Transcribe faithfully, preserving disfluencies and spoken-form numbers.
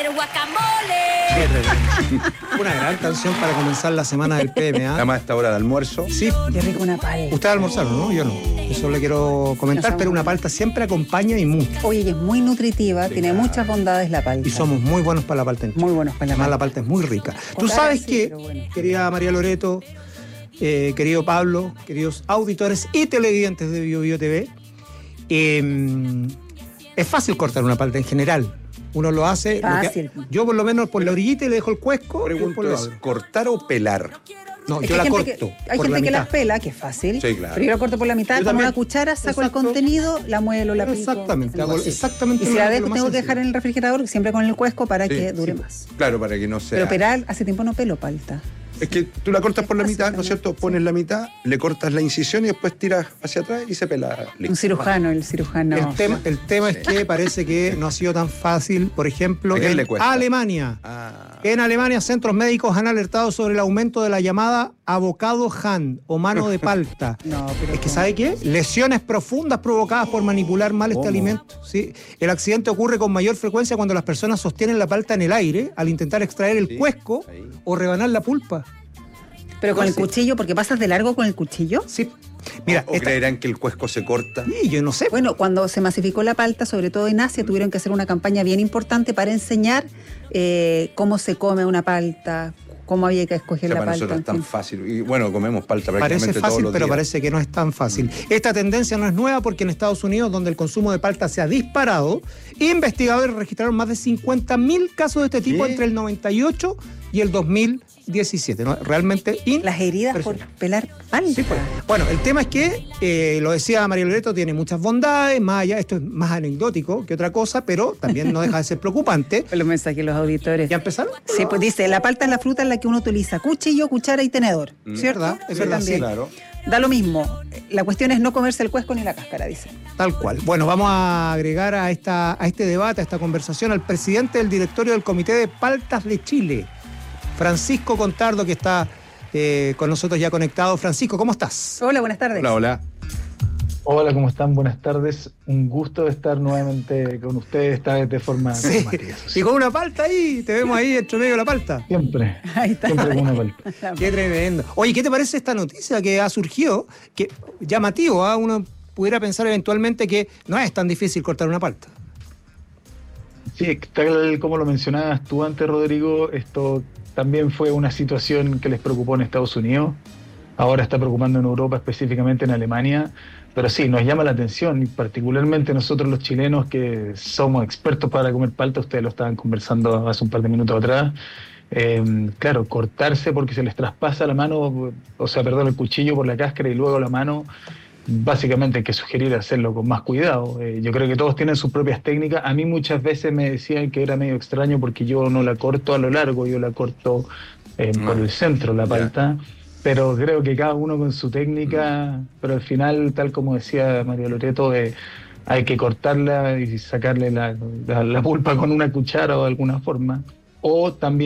Guacamole. Una gran canción para comenzar la semana del P M A. Además, a esta hora de almuerzo. Sí. Qué rico una palta. Ustedes almorzaron, ¿no? Yo no. Eso le quiero comentar, No pero una palta siempre acompaña y mucho. Oye, es muy nutritiva, Sí, tiene claro. muchas bondades la palta. Y somos muy buenos para la palta en Chile. muy buenos para la Además, la palta. palta es muy rica. Tú Ojalá sabes sí, que, pero bueno. querida María Loreto, eh, querido Pablo, queridos auditores y televidentes de Bio Bio T V, eh, es fácil cortar una palta en general. Uno lo hace. lo que- Fácil. yo, por lo menos, por la orillita y le dejo el cuesco. y después Pregunto lo es, abro. ¿cortar o pelar? No, Es yo que la hay corto. gente que, hay por gente la que mitad. las pela, que es fácil. Sí, claro. Pero yo la corto por la mitad, Yo con también. una cuchara, saco Exacto. el contenido, la muelo, la pico. Exactamente, algo hago así. exactamente Y si lo- la lo dejo, más tengo que sencillo. dejar en el refrigerador, siempre con el cuesco para Sí, que dure sí. más. Claro, para que no sea... Pero pelar, hace tiempo no pelo palta. Es que tú la cortas por la Es mitad, fácil ¿no es cierto? también, Pones la mitad, le cortas la incisión y después tiras hacia atrás y se pela. Un Listo. cirujano, el cirujano. El tema, el tema es Sí. que parece que no ha sido tan fácil, por ejemplo, ¿A quién en le cuesta? Alemania. Ah, En Alemania, centros médicos han alertado sobre el aumento de la llamada avocado hand o mano de palta. No, pero Es que, ¿cómo? ¿sabe qué? Lesiones profundas provocadas por manipular mal este ¿Cómo? alimento. ¿Sí? El accidente ocurre con mayor frecuencia cuando las personas sostienen la palta en el aire al intentar extraer el Sí, cuesco ahí. o rebanar la pulpa. Pero con el Sí. cuchillo, porque pasas de largo con el cuchillo. Sí. Mira, ¿O esta- creerán que el cuesco se corta? Sí, yo no sé. Bueno, cuando se masificó la palta, sobre todo en Asia, tuvieron que hacer una campaña bien importante para enseñar eh, cómo se come una palta, cómo había que O escoger sea, la para palta. nosotros es en tan fin. fácil. Y bueno, comemos palta prácticamente Parece todos fácil, los pero días. parece que no es tan fácil. Esta tendencia no es nueva porque en Estados Unidos, donde el consumo de palta se ha disparado, investigadores registraron más de cincuenta mil casos de este tipo ¿Qué? entre el noventa y ocho y el dos mil diecisiete. ¿No? Realmente in- Las heridas por Impresionante. pelar palta. Sí, pues. Bueno, el tema es que, eh, lo decía María Loreto, tiene muchas bondades, más allá, esto es más anecdótico que otra cosa, pero también no deja de ser preocupante. Los mensajes de los auditores. ¿Ya empezaron? Sí, pues dice, la palta es la fruta en la que uno utiliza cuchillo, cuchara y tenedor. Mm. Sí, ¿verdad? Es Sí, verdad, también. sí. Claro. Da lo mismo. La cuestión es no comerse el cuesco ni la cáscara, dice. Tal cual. Bueno, vamos a agregar a, esta, a este debate, a esta conversación, al presidente del directorio del Comité de Paltas de Chile, Francisco Contardo, que está eh, con nosotros ya conectado. Francisco, ¿cómo estás? Hola, buenas tardes. Hola, hola. Hola, ¿cómo están? Buenas tardes. Un gusto estar nuevamente con ustedes, esta vez de forma Sí. temática, eso sí. Y con una palta ahí, te vemos ahí entre medio de la palta. Siempre, Ahí está. siempre con una palta. Qué tremendo. Oye, ¿qué te parece esta noticia que ha surgido? Que llamativo, ¿ah? Uno pudiera pensar eventualmente que no es tan difícil cortar una palta. Sí, tal como lo mencionabas tú antes, Rodrigo, esto también fue una situación que les preocupó en Estados Unidos. Ahora está preocupando en Europa, específicamente en Alemania. Pero sí, nos llama la atención, y particularmente nosotros los chilenos que somos expertos para comer palta, ustedes lo estaban conversando hace un par de minutos atrás. Eh, claro, cortarse porque se les traspasa la mano, o sea, perdón, el cuchillo por la cáscara y luego la mano, básicamente hay que sugerir hacerlo con más cuidado. Eh, yo creo que todos tienen sus propias técnicas. A mí muchas veces me decían que era medio extraño porque yo no la corto a lo largo, yo la corto eh, por el centro, la Ya. palta. Pero creo que cada uno con su técnica, pero al final, tal como decía María Loreto, eh, hay que cortarla y sacarle la, la, la pulpa con una cuchara o de alguna forma. O también